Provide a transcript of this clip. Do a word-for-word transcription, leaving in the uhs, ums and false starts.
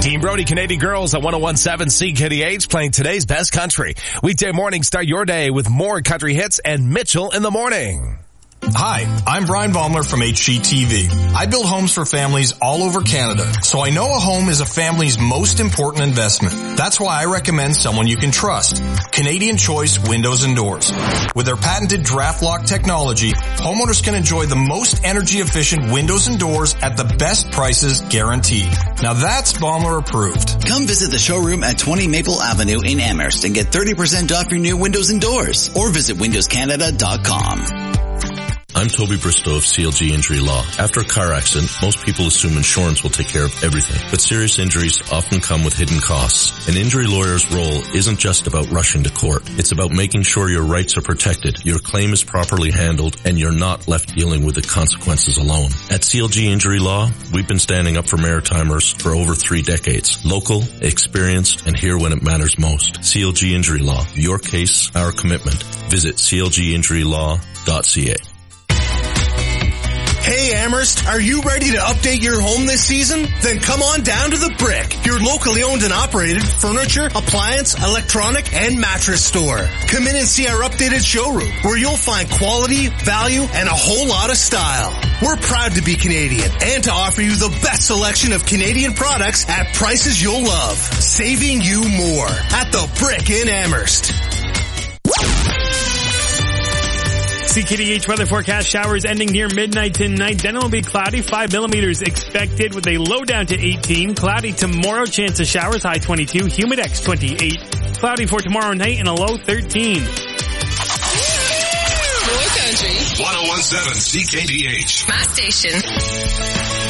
Team Brody Canadian Girls at one oh one seven C K D H playing today's best country. Weekday morning, start your day with more country hits and Mitchell in the morning. Hi, I'm Brian Baumler from H G T V. I build homes for families all over Canada, so I know a home is a family's most important investment. That's why I recommend someone you can trust. Canadian Choice Windows and Doors. With their patented draft lock technology, homeowners can enjoy the most energy efficient windows and doors at the best prices guaranteed. Now that's Baumler approved. Come visit the showroom at twenty Maple Avenue in Amherst and get thirty percent off your new windows and doors, or visit windows canada dot com. I'm Toby Bristow of C L G Injury Law. After a car accident, most people assume insurance will take care of everything, but serious injuries often come with hidden costs. An injury lawyer's role isn't just about rushing to court. It's about making sure your rights are protected, your claim is properly handled, and you're not left dealing with the consequences alone. At C L G Injury Law, we've been standing up for Maritimers for over three decades. Local, experienced, and here when it matters most. C L G Injury Law. Your case, our commitment. Visit c l g injury law dot c a. Hey Amherst, are you ready to update your home this season? Then come on down to The Brick, your locally owned and operated furniture, appliance, electronic, and mattress store. Come in and see our updated showroom, where you'll find quality, value, and a whole lot of style. We're proud to be Canadian and to offer you the best selection of Canadian products at prices you'll love, saving you more at The Brick in Amherst. C K D H weather forecast: showers ending near midnight tonight. Then it will be cloudy, five millimeters expected with a low down to eighteen. Cloudy tomorrow, chance of showers, high twenty-two. Humidex twenty-eight. Cloudy for tomorrow night and a low thirteen. More country. one oh one seven C K D H. My station.